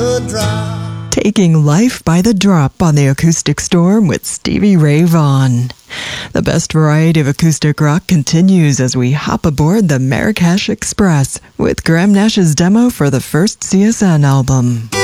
the drop. Taking life by the drop on the Acoustic Storm with Stevie Ray Vaughan. The best variety of acoustic rock continues as we hop aboard the Marrakesh Express with Graham Nash's demo for the first CSN album.